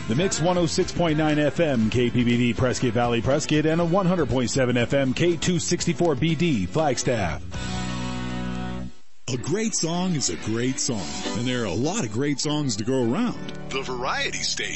The Mix 106.9 FM KPBD Prescott Valley Prescott and a 100.7 FM K264BD Flagstaff. A great song is a great song, and there are a lot of great songs to go around. The Variety Station.